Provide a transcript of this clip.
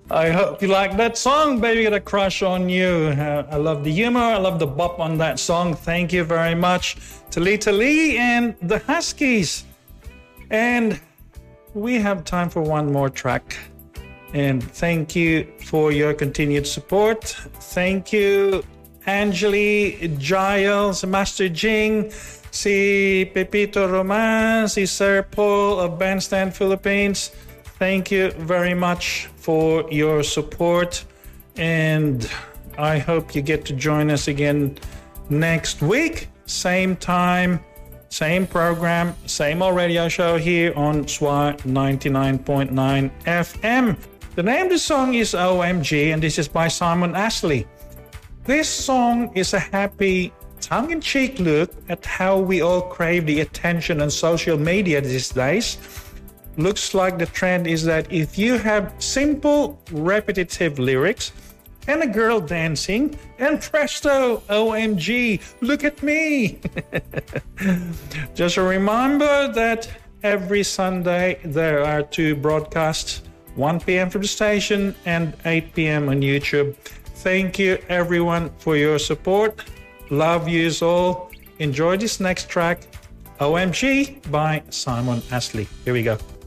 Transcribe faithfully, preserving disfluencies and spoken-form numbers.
I hope you like that song, Baby Got a Crush on You. Uh, I love the humor. I love the bop on that song. Thank you very much to Lita Lee and the Huskies. And we have time for one more track. And thank you for your continued support. Thank you, Angeli, Giles, Master Jing, si Pepito Roman, si Sir Paul of Bandstand Philippines. Thank you very much for your support, and I hope you get to join us again next week. Same time, same program, same old radio show here on S W A ninety-nine point nine F M. The name of the song is O M G, and this is by Simon Ashley. This song is a happy, tongue-in-cheek look at how we all crave the attention on social media these days. Looks like the trend is that if you have simple, repetitive lyrics and a girl dancing, and presto, O M G, look at me. Just a reminder that every Sunday there are two broadcasts, one p.m. from the station and eight p.m. on YouTube. Thank you everyone for your support. Love yous all. Enjoy this next track, O M G by Simon Ashley. Here we go.